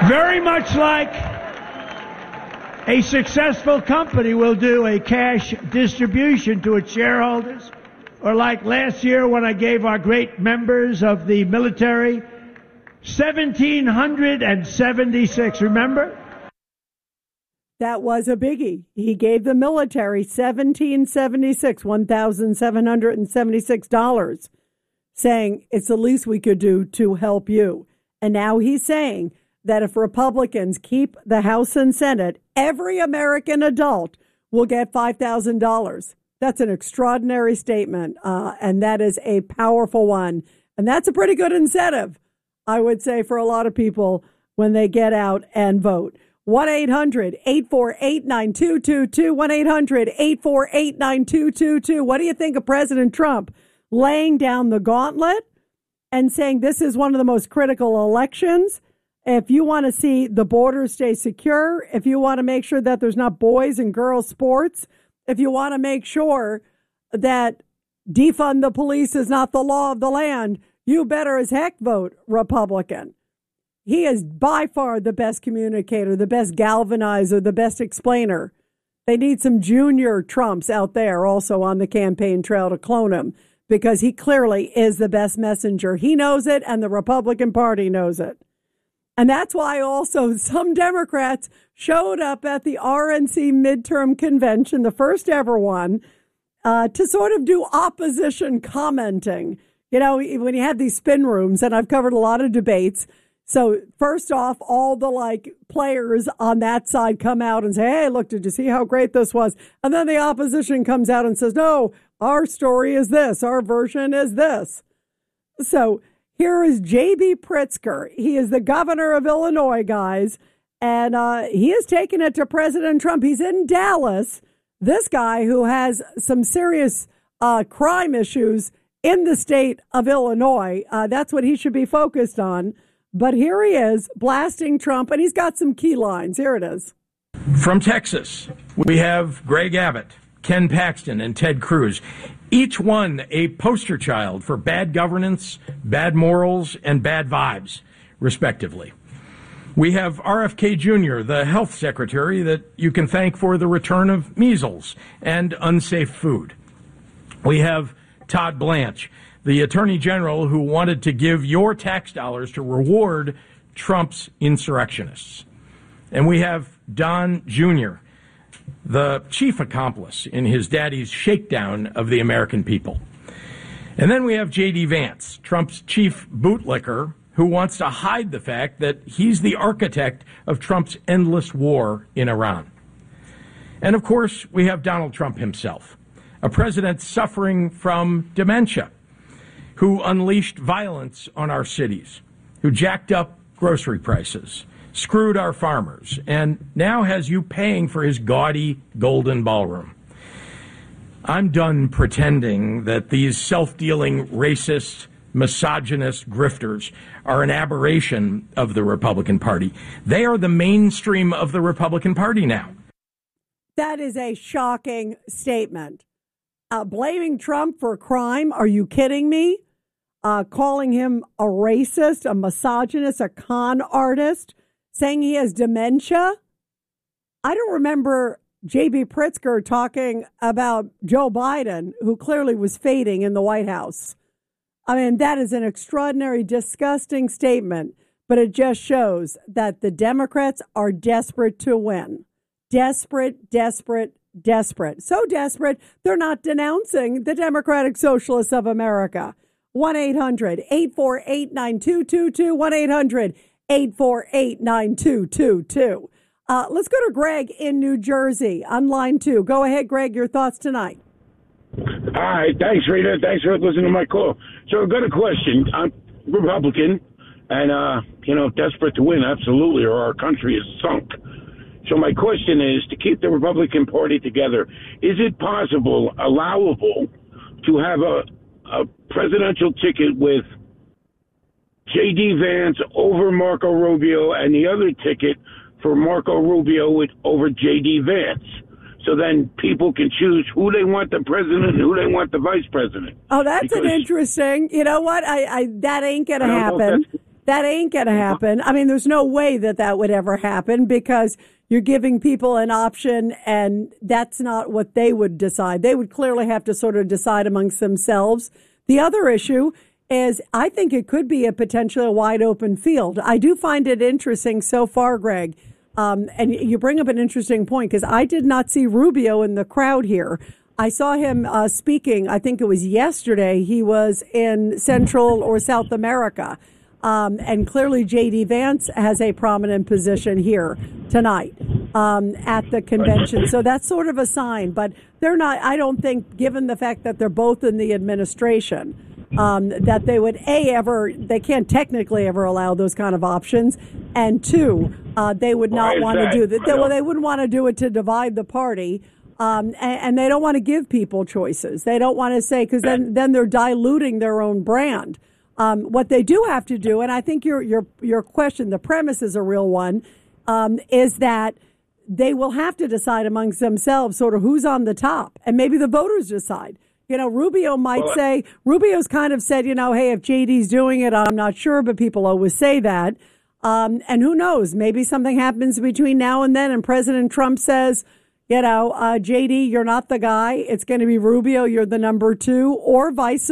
Very much like a successful company will do a cash distribution to its shareholders, or like last year when I gave our great members of the military 1,776, remember? That was a biggie. He gave the military $1,776, saying it's the least we could do to help you. And now he's saying that if Republicans keep the House and Senate, every American adult will get $5,000. That's an extraordinary statement, and that is a powerful one. And that's a pretty good incentive, I would say, for a lot of people when they get out and vote. 1-800-848-9222, 1-800-848-9222. What do you think of President Trump laying down the gauntlet and saying this is one of the most critical elections? If you want to see the border stay secure, if you want to make sure that there's not boys and girls sports, if you want to make sure that defund the police is not the law of the land, you better as heck vote Republican. He is by far the best communicator, the best galvanizer, the best explainer. They need some junior Trumps out there also on the campaign trail to clone him, because he clearly is the best messenger. He knows it, and the Republican Party knows it. And that's why also some Democrats showed up at the RNC midterm convention, the first ever one, to sort of do opposition commenting. You know, when you have these spin rooms, and I've covered a lot of debates. So first off, all the players on that side come out and say, hey, look, did you see how great this was? And then the opposition comes out and says, no, our story is this. Our version is this. So here is J.B. Pritzker. He is the governor of Illinois, guys, and he is taking it to President Trump. He's in Dallas. This guy who has some serious crime issues in the state of Illinois. That's what he should be focused on. But here he is blasting Trump, and he's got some key lines. Here it is. From Texas, we have Greg Abbott, Ken Paxton, and Ted Cruz, each one a poster child for bad governance, bad morals, and bad vibes, respectively. We have RFK Jr., the health secretary that you can thank for the return of measles and unsafe food. We have Todd Blanche, the attorney general who wanted to give your tax dollars to reward Trump's insurrectionists. And we have Don Jr., the chief accomplice in his daddy's shakedown of the American people. And then we have J.D. Vance, Trump's chief bootlicker, who wants to hide the fact that he's the architect of Trump's endless war in Iran. And of course, we have Donald Trump himself, a president suffering from dementia, who unleashed violence on our cities, who jacked up grocery prices, screwed our farmers, and now has you paying for his gaudy golden ballroom. I'm done pretending that these self-dealing racist, misogynist grifters are an aberration of the Republican Party. They are the mainstream of the Republican Party now. That is a shocking statement. Blaming Trump for crime? Are you kidding me? Calling him a racist, a misogynist, a con artist, saying he has dementia? I don't remember J.B. Pritzker talking about Joe Biden, who clearly was fading in the White House. I mean, that is an extraordinary, disgusting statement, but it just shows that the Democrats are desperate to win. Desperate, desperate, desperate. So desperate, they're not denouncing the Democratic Socialists of America. 1-800-848-9222, 1-800-848-9222. Let's go to Greg in New Jersey on line 2. Go ahead, Greg, your thoughts tonight. Hi, thanks, Rita. Thanks for listening to my call. So I've got a question. I'm Republican and, desperate to win, absolutely, or our country is sunk. So my question is, to keep the Republican Party together, is it possible, allowable, to have a presidential ticket with J.D. Vance over Marco Rubio and the other ticket for Marco Rubio over J.D. Vance? So then people can choose who they want the president and who they want the vice president. Oh, that's an interesting. You know what? I that ain't going to happen. That ain't going to happen. I mean, there's no way that would ever happen because you're giving people an option, and that's not what they would decide. They would clearly have to sort of decide amongst themselves. The other issue is I think it could be a potentially wide open field. I do find it interesting so far, Greg. And you bring up an interesting point because I did not see Rubio in the crowd here. I saw him speaking, I think it was yesterday. He was in Central or South America. And clearly J.D. Vance has a prominent position here tonight at the convention. So that's sort of a sign. But they're not, I don't think, given the fact that they're both in the administration, that they would, they can't technically ever allow those kind of options. And two, they would not want to do that. Well, they wouldn't want to do it to divide the party. And they don't want to give people choices. They don't want to say, because then they're diluting their own brand. What they do have to do, and I think your question, the premise is a real one, is that they will have to decide amongst themselves sort of who's on the top, and maybe the voters decide. You know, Rubio's kind of said, hey, if JD's doing it, I'm not sure, but people always say that. And who knows, maybe something happens between now and then, and President Trump says, JD, you're not the guy. It's going to be Rubio. You're the number two, or vice